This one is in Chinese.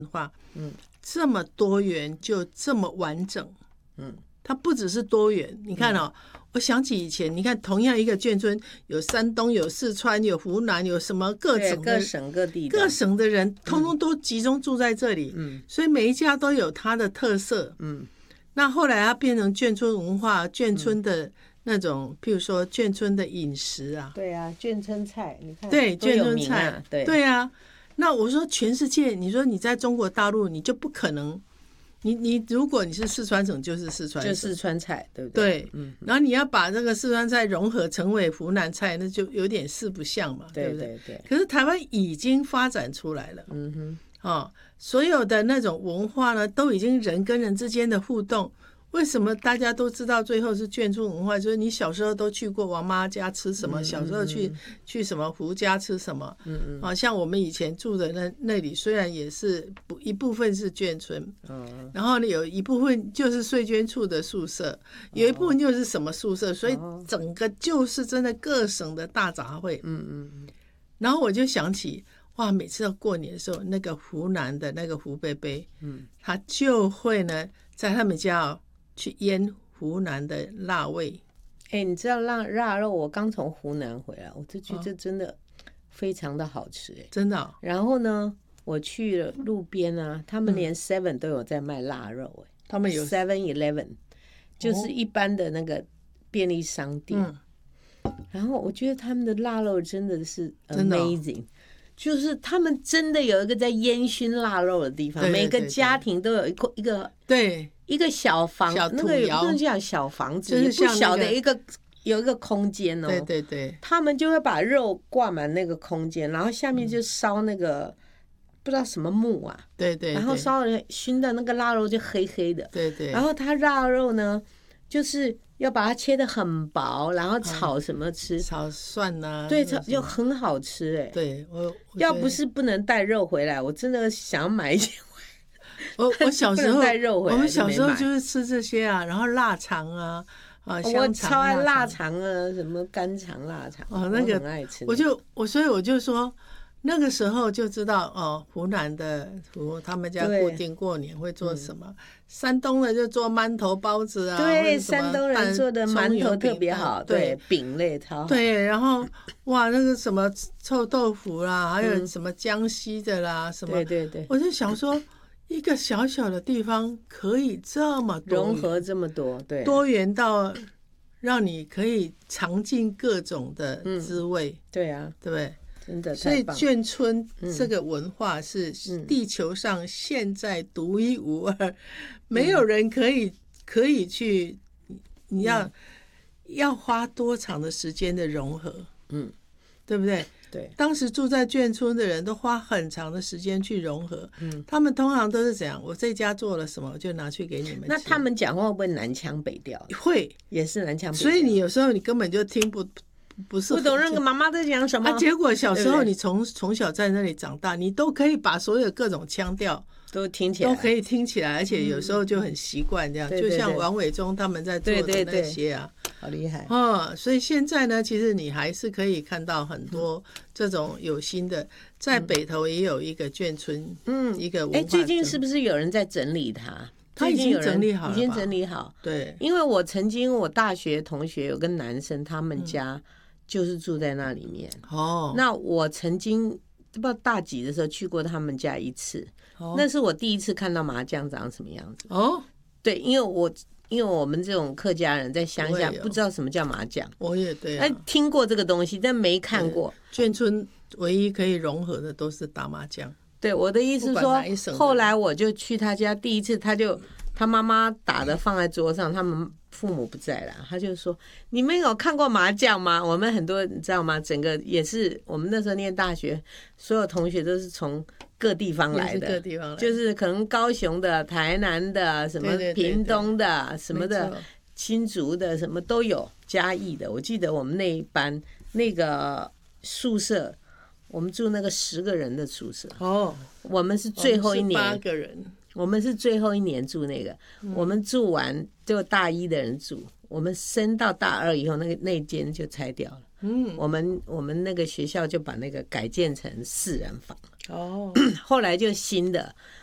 化，这么多元就这么完整，它不只是多元。你看哦，我想起以前，你看同样一个眷村，有山东、有四川、有湖南，有什么各省各地各省的人，通通都集中住在这里，所以每一家都有它的特色，那后来它变成眷村文化，眷村的那种，譬如说眷村的饮食啊， 对啊，眷村菜，你看， 对，眷村菜， 啊， 对啊。那我说全世界，你说你在中国大陆，你就不可能，你如果你是四川省，就是四川省， 就四川菜，对不对？ 对，然后你要把这个四川菜融合成为湖南菜，那就有点四不像嘛，对不对？ 对。 可是台湾已经发展出来了，所有的那种文化呢，都已经人跟人之间的互动。为什么大家都知道最后是眷村文化？就是你小时候都去过王妈家吃什么，小时候去什么胡家吃什么，像我们以前住的那里，虽然也是一部分是眷村，然后呢有一部分就是税捐处的宿舍，有一部分就是什么宿舍，所以整个就是真的各省的大杂烩。然后我就想起，哇，每次到过年的时候，那个湖南的那个胡伯伯，他就会呢在他们家去腌湖南的腊味。 你知道腊肉，我刚从湖南回来，我就觉得真的非常的好吃， 真的哦。 然后呢，我去了路边啊，他们连 Seven 都有在卖腊肉， 他们有 7-Eleven， 就是一般的那个便利商店。然后我觉得他们的腊肉真的是 amazing，就是他们真的有一个在烟熏腊肉的地方，每个家庭都有一个小房，那个也不能讲小房子，也不小的有一个空间哦。 对， 他们就会把肉挂满那个空间，然后下面就烧那个不知道什么木啊， 对， 然后烧了熏的那个腊肉就黑黑的， 对。 然后它腊肉呢，就是要把它切得很薄，然后炒什么吃？ 炒蒜啊， 对，就很好吃对，我要不是不能带肉回来，我真的想买一件。 我小时候带肉回来， 我们小时候就是吃这些啊，然后腊肠啊， 我超爱腊肠啊，什么干肠、腊肠， 那个很爱吃。 所以我就说。那个时候就知道湖南的他们家固定过年会做什么，山东的就做馒头包子啊， 对，山东人做的馒头特别好，对，饼类超好， 对，然后哇那个什么臭豆腐啦，还有什么江西的啦，什么， 对， 我就想说一个小小的地方可以这么多融合这么多，对， 多元到让你可以尝尽各种的滋味， 对啊， 对不对？ 真的， 所以眷村这个文化是地球上现在独一无二，没有人可以去，你要花多长的时间的融合，对不对？ 对， 当时住在眷村的人都花很长的时间去融合，他们通常都是怎样？我这家做了什么，我就拿去给你们吃。 那他们讲话会不会南腔北调？ 会， 也是南腔北调。 所以你有时候你根本就听不懂那个妈妈在讲什么结果小时候你从小在那里长大，你都可以把所有各种腔调都听起来， 都可以听起来，而且有时候就很习惯这样，就像王伟忠他们在做的那些啊， 好厉害所以现在呢，其实你还是可以看到很多这种有心的，在北投也有一个眷村，一个文化最近是不是有人在整理它？ 他已经整理好了， 已经整理好。 对， 因为我大学同学有个男生，他们家就是住在那里面。那我曾经不知道大几的时候去过他们家一次，那是我第一次看到麻将长什么样子。对，因为我们这种客家人在乡下不知道什么叫麻将， 我也对听过这个东西，但没看过。 眷村唯一可以融合的都是打麻将。 对，我的意思是说，后来我就去他家，第一次他妈妈打的放在桌上，他们父母不在了，他就说：“你们有看过麻将吗？”我们很多你知道吗？整个也是我们那时候念大学，所有同学都是从各地方来的，就是可能高雄的、台南的、什么屏东的、什么的、新竹的，什么都有，嘉义的。我记得我们那一班那个宿舍。我们住那个10个人的宿舍，我们是最后一年 8个人， 我们是最后一年住那个，我们住完就大一的人住，我们升到大2以后，那间就拆掉了。我们那个学校就把那个改建成4人房。后来就新的，